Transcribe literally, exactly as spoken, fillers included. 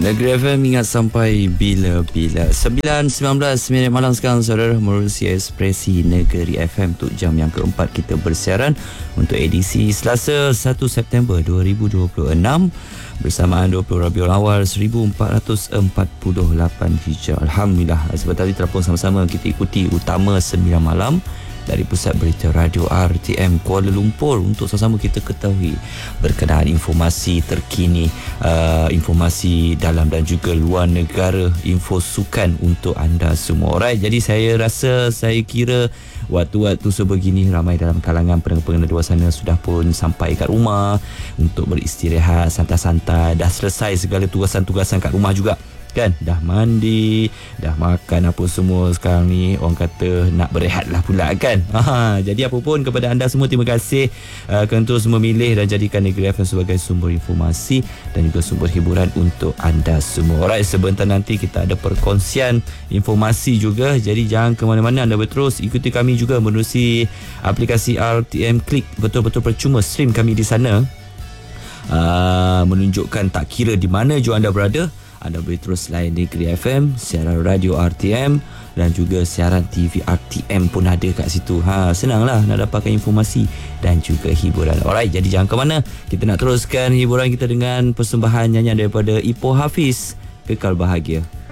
Negeri F M ingat sampai bila-bila. sembilan sembilan belas minit malam sekarang, saudara, menerusi Ekspresi Negeri F M untuk jam yang keempat kita bersiaran untuk edisi Selasa satu September dua ribu dua puluh enam bersamaan dua puluh Rabiul Awal seribu empat ratus empat puluh lapan Hijrah. Alhamdulillah, sebab tadi terapun sama-sama kita ikuti utama sembilan malam dari Pusat Berita Radio R T M Kuala Lumpur untuk sama-sama kita ketahui berkenaan informasi terkini, uh, informasi dalam dan juga luar negara, info sukan untuk anda semua. Alright, jadi saya rasa, saya kira waktu-waktu sebegini ramai dalam kalangan pendengar-pendengar di luar sana sudah pun sampai kat rumah untuk beristirahat, santai-santai, dah selesai segala tugasan-tugasan kat rumah juga kan, dah mandi, dah makan apa semua. Sekarang ni orang kata nak berehat lah pula kan. Aha, jadi apa pun kepada anda semua, terima kasih uh, kerana terus memilih dan jadikan Negeri F M sebagai sumber informasi dan juga sumber hiburan untuk anda semua. Alright, sebentar nanti kita ada perkongsian informasi juga, jadi jangan ke mana-mana, anda berterus ikuti kami juga menerusi aplikasi R T M Click, betul-betul percuma stream kami di sana. Uh, menunjukkan tak kira di mana jua anda berada, anda boleh terus layan Negeri F M, siaran radio R T M dan juga siaran T V R T M pun ada kat situ. Ha, senanglah nak dapatkan informasi dan juga hiburan. Alright, jadi jangan ke mana. Kita nak teruskan hiburan kita dengan persembahan nyanyian daripada Ipoh Hafiz, Kekal Bahagia.